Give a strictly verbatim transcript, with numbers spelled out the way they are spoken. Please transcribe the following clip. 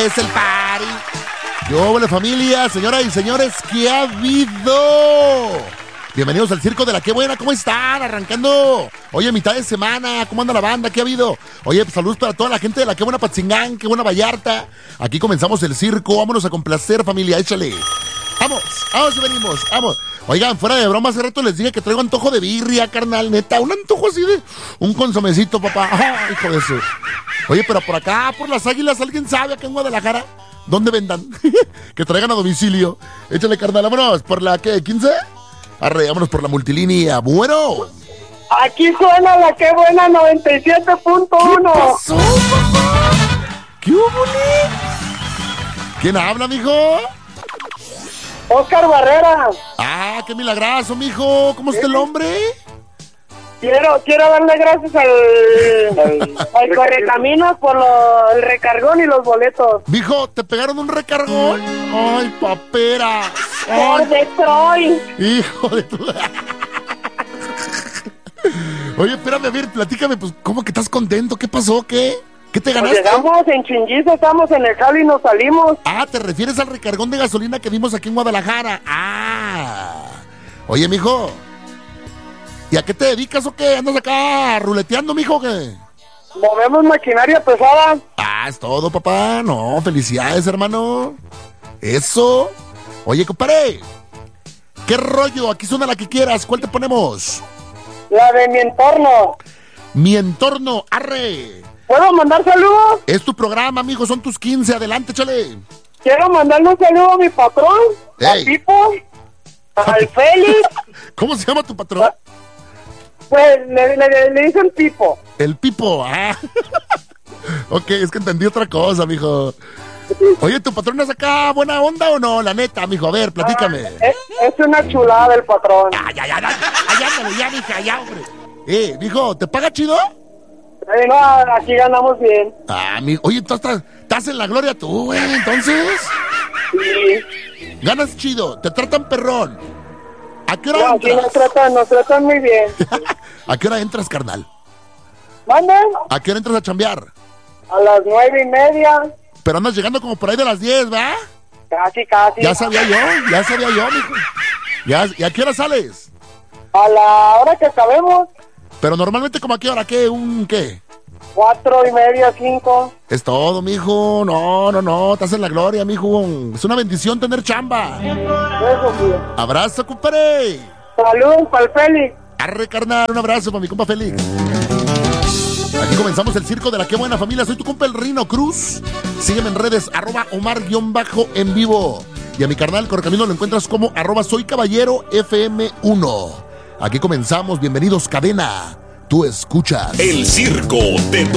es el party. Yo, buena familia, señoras y señores, ¿qué ha habido? Bienvenidos al Circo de la Qué Buena, ¿cómo están? Arrancando, oye, mitad de semana, ¿cómo anda la banda? ¿Qué ha habido? Oye, pues, saludos para toda la gente de la Qué Buena Patzingán, Qué Buena Vallarta. Aquí comenzamos el circo, vámonos a complacer, familia, échale. Vamos, vamos y venimos, vamos. Oigan, fuera de broma, hace rato les dije que traigo antojo de birria, carnal, neta, un antojo así de un consomecito, papá. Oh, hijo de eso. Oye, pero por acá, por las Águilas, ¿alguien sabe acá en Guadalajara dónde vendan? Que traigan a domicilio. Échale, carnal, vámonos, ¿por la qué? ¿quince? Arre, vámonos por la multilínea. Bueno. Aquí suena la Qué Buena noventa y siete punto uno. ¿Qué pasó, papá? ¿Qué hubo, ni? ¿Quién habla, mijo? Oscar Barrera. Ah, qué milagroso, mijo. ¿Cómo está el hombre? Quiero, quiero darle gracias al, al Correcaminos por lo, el recargón y los boletos. Mijo, ¿te pegaron un recargón? Ay, papera. Por Ay, Detroit. hijo de tu... Oye, espérame, a ver, platícame, pues, ¿cómo que estás contento? ¿Qué pasó? ¿Qué? ¿Qué te Pues ganaste? llegamos en Chinguiza, estamos en el jalo y nos salimos. Ah, ¿te refieres al recargón de gasolina que dimos aquí en Guadalajara? Ah. Oye, mijo, ¿y a qué te dedicas o qué? ¿Andas acá ruleteando, mijo, o qué? Movemos maquinaria pesada. Ah, es todo, papá. No, felicidades, hermano. Eso. Oye, compadre, ¿qué rollo? Aquí suena la que quieras. ¿Cuál te ponemos? La de Mi Entorno. Mi Entorno, arre. ¿Puedo mandar saludos? Es tu programa, amigo, son tus quince. Adelante, chale. Quiero mandarle un saludo a mi patrón, Ey. a Pipo, al Félix. ¿Cómo se llama tu patrón? Pues le, le, le dicen Pipo. El Pipo, ah. Ok, es que entendí otra cosa, mijo. Oye, ¿tu patrón es acá buena onda o no? La neta, mijo, a ver, platícame. Ah, es, es una chulada el patrón. Ah, ya, ya, ya, allá, ándale, ya, mija, ya, hombre. Eh, mijo, ¿te paga chido? Eh, no, aquí ganamos bien. Ah, mi... Oye, tú estás, estás en la gloria tú, güey, entonces. Sí. Ganas chido, te tratan perrón. ¿A qué hora No, aquí entras? nos tratan, nos tratan muy bien. ¿A qué hora entras, carnal? ¿Manden? ¿A qué hora entras a chambear? A las nueve y media. Pero andas llegando como por ahí de las diez, ¿verdad? Casi, casi. Ya sabía yo, ya sabía yo, mijo. Ya, ¿y a qué hora sales? A la hora que acabemos, Pero normalmente, ¿como a qué hora? ¿Qué? ¿Un qué? cuatro y media, cinco. Es todo, mijo. No, no, no. Estás en la gloria, mijo. Es una bendición tener chamba. Eso sí. Abrazo, compadre. Salud para el Félix. Arre, carnal. Un abrazo para mi compa Félix. Aquí comenzamos el circo de la Qué Buena Familia. Soy tu compa el Rino Cruz. Sígueme en redes, arroba Omar-en vivo. Y a mi carnal Correcaminos lo encuentras como arroba Soy Caballero F M uno. Aquí comenzamos. Bienvenidos, cadena. Tú escuchas El circo de